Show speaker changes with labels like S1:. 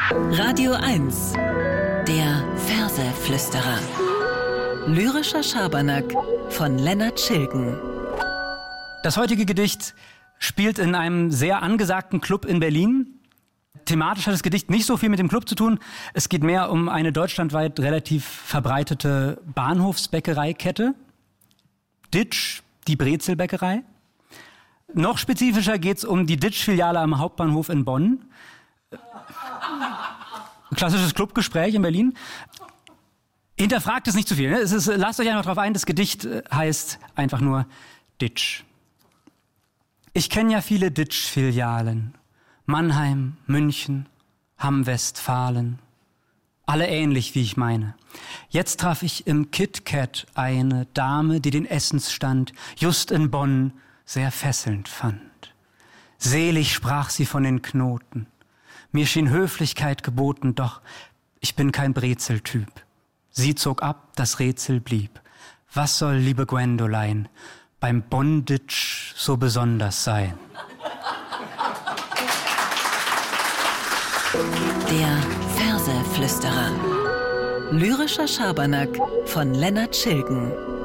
S1: Radio 1, der Verseflüsterer. Lyrischer Schabernack von Lennart Schilgen.
S2: Das heutige Gedicht spielt in einem sehr angesagten Club in Berlin. Thematisch hat das Gedicht nicht so viel mit dem Club zu tun. Es geht mehr um eine deutschlandweit relativ verbreitete Bahnhofsbäckereikette. Ditsch, die Brezelbäckerei. Noch spezifischer geht es um die Ditsch-Filiale am Hauptbahnhof in Bonn. Klassisches Clubgespräch in Berlin. Hinterfragt es nicht zu viel. Ne? Lasst euch einfach drauf ein, das Gedicht heißt einfach nur Ditsch. Ich kenne ja viele Ditsch-Filialen. Mannheim, München, Hamm-Westfalen. Alle ähnlich, wie ich meine. Jetzt traf ich im KitKat eine Dame, die den Essensstand just in Bonn sehr fesselnd fand. Selig sprach sie von den Knoten. Mir schien Höflichkeit geboten, doch ich bin kein Brezeltyp. Sie zog ab, das Rätsel blieb. Was soll, liebe Gwendolein, beim Bonditsch so besonders sein?
S1: Der Verseflüsterer. Lyrischer Schabernack von Lennart Schilgen.